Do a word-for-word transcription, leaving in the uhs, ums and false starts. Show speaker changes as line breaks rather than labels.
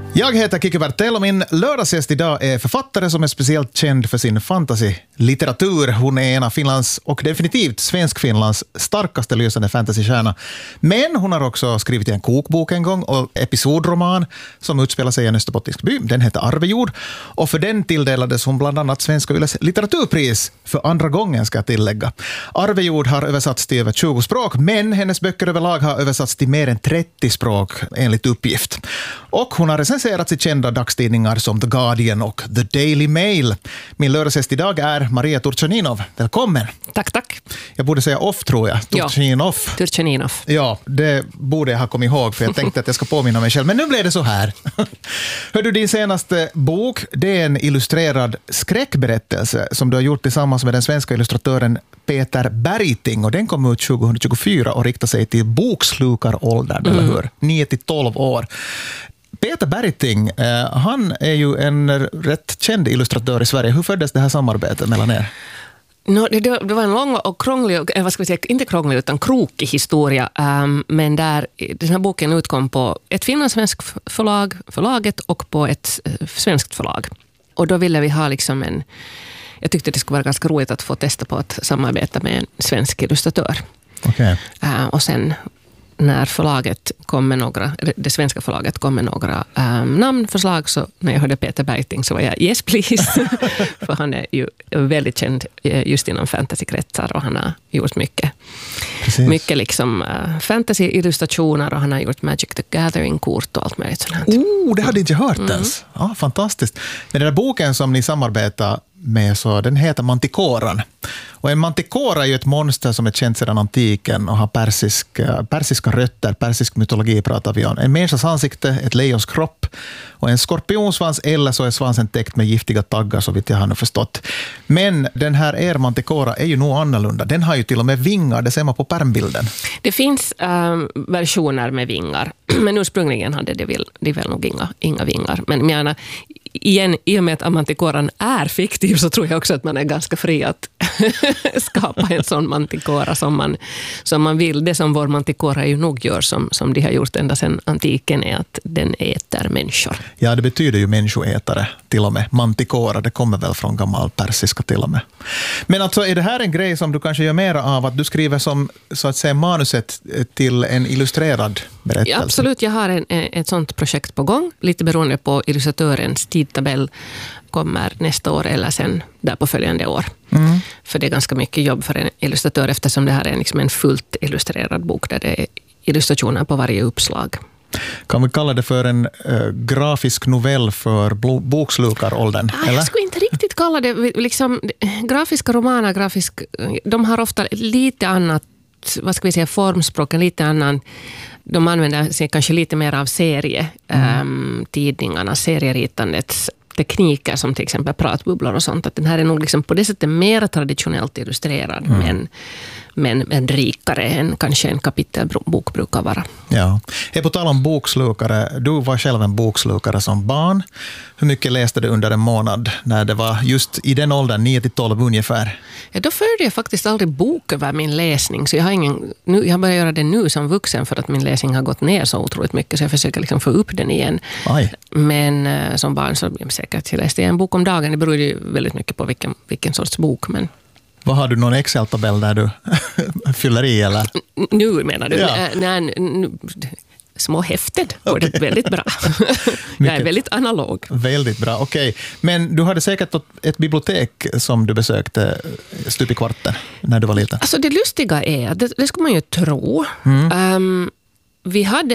Jag heter Kiki Bertel och min lördagsgäst idag är författare som är speciellt känd för sin fantasy-litteratur. Hon är en av Finlands och definitivt svensk-Finlands starkaste lysande fantasykärna. Men hon har också skrivit en kokbok en gång och episodroman som utspelar sig i en österbottnisk by. Den heter Arvejord och för den tilldelades hon bland annat Svenska Yles litteraturpris för andra gången, ska jag tillägga. Arvejord har översatts till över tjugo språk, men hennes böcker överlag har översatts till mer än trettio språk enligt uppgift. Och hon har recenserats i kända dagstidningar som The Guardian och The Daily Mail. Min lördagsgäst idag är Maria Turchaninov. Välkommen.
Tack, tack.
Jag borde säga off, tror jag. Turchaninov.
Ja, Turchaninov.
Ja, det borde jag ha kommit ihåg, för jag tänkte att jag ska påminna mig själv. Men nu blev det så här. Hör du, din senaste bok, det är en illustrerad skräckberättelse som du har gjort tillsammans med den svenska illustratören Peter Bergting. Och den kom ut tjugohundratjugofyra och riktar sig till bokslukaråldern, mm. eller hur? nio till tolv år. Peter Bergting, eh, han är ju en rätt känd illustratör i Sverige. Hur föddes det här samarbetet mellan er?
No, det, det var en lång och krånglig, vad ska vi säga, inte krånglig utan krokig historia. Um, men där, den här boken utkom på ett finlandssvenskt förlag, förlaget och på ett uh, svenskt förlag. Och då ville vi ha liksom en... Jag tyckte det skulle vara ganska roligt att få testa på att samarbeta med en svensk illustratör.
Okay.
Uh, och sen... när förlaget kom med några, det svenska förlaget kom med några um, namnförslag, så när jag hörde Peter Bergting så var jag yes please. För han är ju väldigt känd just inom fantasykretsar och han har gjort mycket. Precis. Mycket liksom uh, fantasy-illustrationer och han har gjort Magic the Gathering-kort och allt möjligt sånt.
Oh, det hade inte jag hört mm. ens. Ja, fantastiskt. Men den där boken som ni samarbetar med, så den heter Mantikoran. Och en mantikora är ju ett monster som är känt sedan antiken och har persiska, persiska rötter, persisk mytologi pratar vi om. En människas ansikte, ett lejons kropp och en skorpionsvans, eller så är svansen täckt med giftiga taggar, så vitt jag har nu förstått. Men den här er mantikora är ju nog annorlunda. Den har ju till och med vingar, det ser man på pärmbilden.
Det finns um, versioner med vingar, men ursprungligen hade det väl, det väl nog inga, inga vingar. Men gärna, igen, i och med att mantikoran är fiktiv så tror jag också att man är ganska fri att skapa en sån mantikora som man, som man vill. Det som vår mantikora ju nog gör, som, som de har gjort ända sedan antiken, är att den äter människor.
Ja, det betyder ju människoätare till och med. Mantikora, det kommer väl från gammal persiska till och med. Men alltså, är det här en grej som du kanske gör mer av, att du skriver som, så att säga, manuset till en illustrerad berättelse?
Ja, absolut, jag har en, ett sånt projekt på gång, lite beroende på illustratörens tidtabell, kommer nästa år eller sen där på följande år. Mm. För det är ganska mycket jobb för en illustratör, eftersom det här är liksom en fullt illustrerad bok där det är illustrationer på varje uppslag.
Kan vi kalla det för en äh, grafisk novell för bokslukaråldern?
Ah, jag skulle inte riktigt kalla det liksom, grafiska romaner, grafisk, de har ofta lite annat, vad ska vi säga, formspråk, en lite annan. De använder sig kanske lite mer av serie, mm. um, tidningarna, serieritandets tekniker som till exempel pratbubblor och sånt. Att den här är nog liksom på det sättet mer traditionellt illustrerad, mm. men, men, men rikare än kanske en kapitelbok brukar vara.
Ja. På tal om bokslukare, du var själv en bokslukare som barn. Hur mycket läste du under en månad när det var just i den åldern, nio till tolv ungefär?
Ja, då förde jag faktiskt aldrig bok över min läsning, så jag har, ingen, nu, jag har börjat göra det nu som vuxen för att min läsning har gått ner så otroligt mycket, så jag försöker liksom få upp den igen. Aj. Men uh, som barn så jag säkert jag läste en bok om dagen, det beror ju väldigt mycket på vilken, vilken sorts bok, men...
Vad har du, någon Excel-tabell där du fyller i, eller?
Nu menar du?
Ja.
Nej, nu, små häften går okay. Det väldigt bra. Jag är väldigt analog.
Väldigt bra, okej. Okay. Men du hade säkert ett bibliotek som du besökte stup i kvarten när du var liten.
Alltså det lustiga är, det, det ska man ju tro. Mm. Um, vi hade